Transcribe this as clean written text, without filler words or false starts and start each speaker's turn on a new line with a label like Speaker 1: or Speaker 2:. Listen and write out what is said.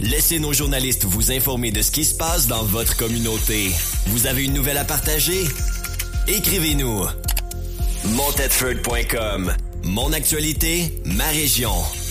Speaker 1: Laissez nos journalistes vous informer de ce qui se passe dans votre communauté. Vous avez une nouvelle à partager? Écrivez-nous. Montedford.com. Mon actualité, ma région.